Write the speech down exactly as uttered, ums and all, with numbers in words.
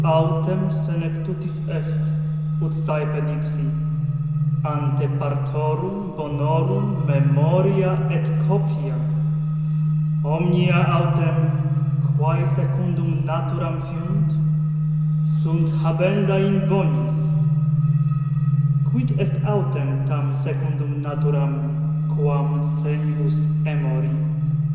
autem senectutis est, ut saepe dixi, ante partorum bonorum memoria et copia. Omnia autem, quae secundum naturam fiunt, sunt habenda in bonis. Quid est autem tam secundum naturam, quam senibus emori?